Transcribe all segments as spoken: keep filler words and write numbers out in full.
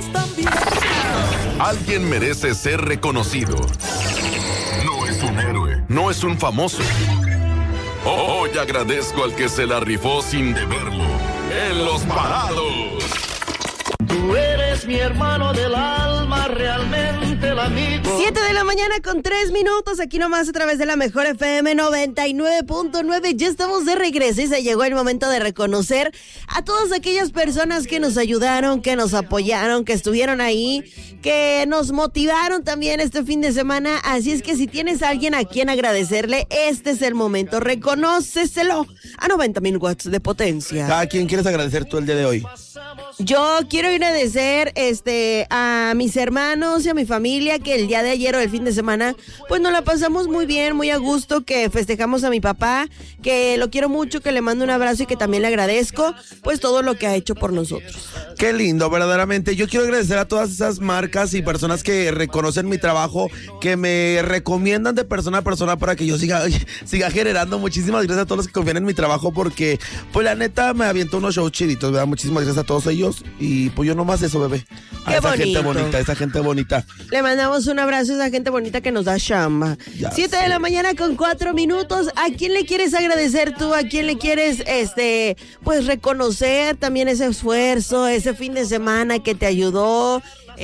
también. Alguien merece ser reconocido. No es un héroe, no es un famoso. Hoy agradezco al que se la rifó sin deberlo. En Los Parados. Tú eres mi hermano del alma, realmente el amigo. Siete de la mañana con tres minutos, aquí nomás a través de la Mejor F M noventa y nueve punto nueve. Ya estamos de regreso y se llegó el momento de reconocer a todas aquellas personas que nos ayudaron, que nos apoyaron, que estuvieron ahí, que nos motivaron también este fin de semana. Así es que si tienes a alguien a quien agradecerle, este es el momento. Reconóceselo a noventa mil watts de potencia. ¿A quién quieres agradecer tú el día de hoy? Yo quiero agradecer este a mis hermanos y a mi familia que el día de ayer o el fin de semana pues nos la pasamos muy bien, muy a gusto, que festejamos a mi papá, que lo quiero mucho, que le mando un abrazo y que también le agradezco pues todo lo que ha hecho por nosotros. Qué lindo, verdaderamente. Yo quiero agradecer a todas esas marcas y personas que reconocen mi trabajo, que me recomiendan de persona a persona para que yo siga, siga generando. Muchísimas gracias a todos los que confían en mi trabajo porque pues la neta me aviento unos shows chiditos, ¿verdad? Muchísimas gracias a todos ellos y pues yo nomás eso, bebé. A Qué esa bonito. gente bonita, esa gente bonita. Le mandamos un abrazo a esa gente bonita que nos da chamba. Ya Siete sé. de la mañana con cuatro minutos. ¿A quién le quieres agradecer tú? ¿A quién le quieres, este, pues reconocer también ese esfuerzo, ese fin de semana que te ayudó?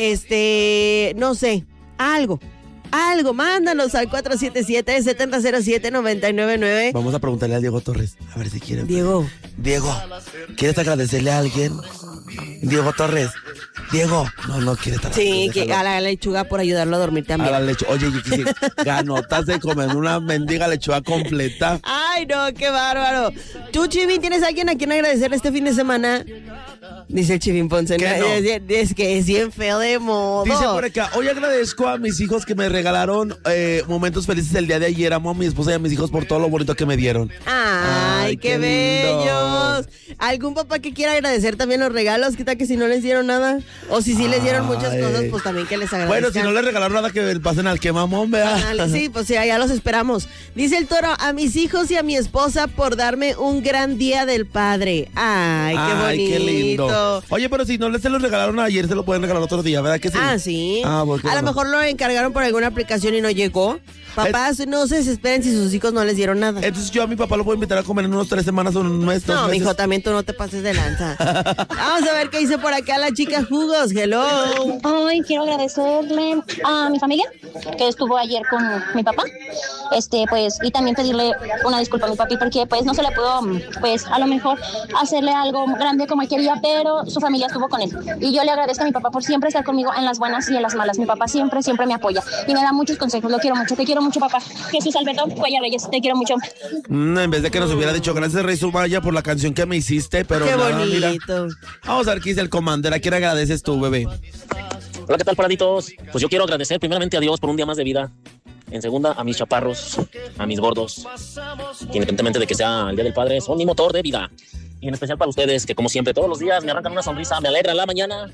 Este, no sé, algo. Algo, mándanos al cuatro siete siete, siete cero siete, nueve nueve nueve. Vamos a preguntarle a Diego Torres, a ver si quiere. Diego. Diego, ¿quieres agradecerle a alguien? Diego Torres. Diego. No, no quiere estar. Sí, que a la lechuga por ayudarlo a dormir también. A la lechuga. Oye, yo quisiera ganotas de comer una mendiga lechuga completa. Ay, no, qué bárbaro. ¿Tú, Chivín, tienes a alguien a quien agradecerle este fin de semana? Dice el Chivín Ponce. ¿Qué No, no? Es, es que es bien feo de modo. Dice por acá, hoy agradezco a mis hijos que me regalaron eh, momentos felices el día de ayer. Amo a mi esposa y a mis hijos por todo lo bonito que me dieron. Ay, Ay, qué, qué lindo. bellos. ¿Algún papá que quiera agradecer también los regalos? ¿Qué tal que si no les dieron nada? O si sí les dieron muchas Ay. cosas, pues también que les agradezcan. Bueno, si no les regalaron nada, que pasen al quemamón, ¿verdad? Ándale, sí, pues ya, ya los esperamos. Dice el Toro, a mis hijos y a mi esposa por darme un gran día del padre. Ay, qué Ay, bonito. qué lindo. Oye, pero si no les se los regalaron ayer, se lo pueden regalar otro día, ¿verdad que sí? Ah, sí. Ah, porque a lo no. mejor lo encargaron por alguna aplicación y no llegó. Papás, no se desesperen si sus hijos no les dieron nada. Entonces yo a mi papá lo puedo invitar a comer en unos tres semanas o un mes, dos No, meses. mijo, también tú no te pases de lanza. Vamos a ver qué dice por acá la chica Jugos. Hello. Hoy quiero agradecerle a mi familia que estuvo ayer con mi papá, este, pues, y también pedirle una disculpa a mi papi porque, pues, no se le pudo, pues, a lo mejor hacerle algo grande como él quería, pero su familia estuvo con él. Y yo le agradezco a mi papá por siempre estar conmigo en las buenas y en las malas. Mi papá siempre, siempre me apoya y me da muchos consejos. Lo quiero mucho, te quiero mucho, papá. Jesús Alberto Cuellar Reyes, te quiero mucho. Mm, en vez de que nos hubiera dicho gracias, Rey Sumaya, por la canción que me hiciste, pero Qué nada, mira. bonito. Vamos a ver qué dice el Commander. ¿A quién agradeces tú, bebé? Hola, ¿qué tal, paraditos? Pues yo quiero agradecer primeramente a Dios por un día más de vida. En segunda, a mis chaparros, a mis gordos, que independientemente de que sea el Día del Padre, son mi motor de vida. Y en especial para ustedes, que como siempre, todos los días me arrancan una sonrisa, me alegran la mañana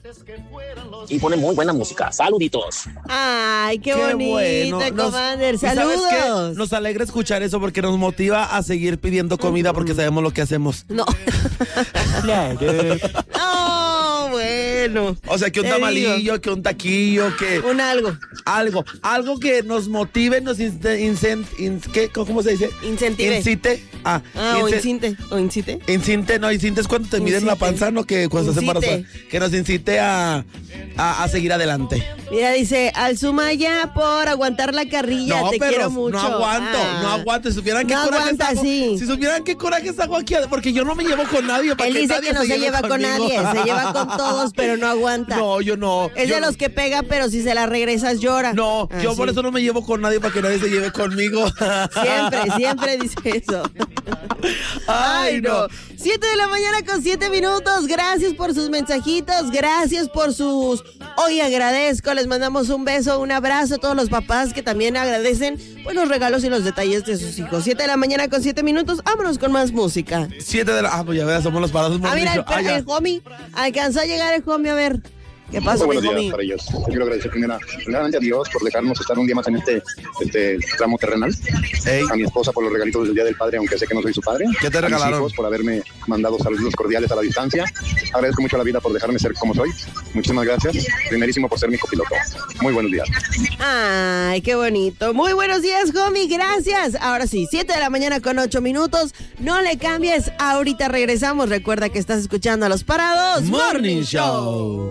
y ponen muy buena música. Saluditos. Ay, qué, Qué bonito, bueno. Nos- Commander. ¿y sabes Saludos. qué? Nos alegra escuchar eso porque nos motiva a seguir pidiendo comida porque sabemos lo que hacemos. No. No, bueno. O sea, que un Te tamalillo, digo. que un taquillo, que Un algo. algo, algo que nos motive, nos inste- incen- in- ¿qué? ¿Cómo se dice? Incentive. Incite. Ah, Ah, o ince- incinte. O incite. Incinte, no, incinte es cuando te miden la Incite. panza, no que cuando estás Incite. embarazada. Que nos incite a, a, a seguir adelante. Mira, dice, al Sumaya por aguantar la carrilla, No, te quiero perros, mucho. no aguanto, Ah. no aguanto. Si supieran qué No coraje aguanta, hago, sí. si supieran qué coraje hago aquí, porque yo no me llevo con nadie. para Él dice nadie que no se lleva con conmigo. nadie, se lleva con todos, pero no aguanta. No, yo no. Es yo de no. los que pega, pero si se la regresas llora. No, Ah, yo sí. por eso no me llevo con nadie para que nadie se lleve conmigo. Siempre, siempre dice eso. Ay, no. Siete de la mañana con siete minutos. Gracias por sus mensajitos. Gracias por sus... Hoy agradezco. Les mandamos un beso, un abrazo a todos los papás que también agradecen pues, los regalos y los detalles de sus hijos. Siete de la mañana con siete minutos. Vámonos con más música. Siete de la... Ah, pues ya veas, somos los parados. Ah, mira, el, Ah, ya. el homie. Alcanzó a llegar el homie, a ver. ¿Qué pasó, Muy mi buenos homie? días para ellos. Yo quiero agradecer primera, primeramente a Dios por dejarnos estar un día más en este, este tramo terrenal. Ey. A mi esposa por los regalitos del Día del Padre, aunque sé que no soy su padre. ¿Qué te A mis regalaron? hijos por haberme mandado saludos cordiales a la distancia. Agradezco mucho a la vida por dejarme ser como soy. Muchísimas gracias. Primerísimo por ser mi copiloto. Muy buenos días. Ay, qué bonito. Muy buenos días, homie. Gracias. Ahora sí, siete de la mañana con ocho minutos. No le cambies. Ahorita regresamos. Recuerda que estás escuchando a Los Parados Morning Show.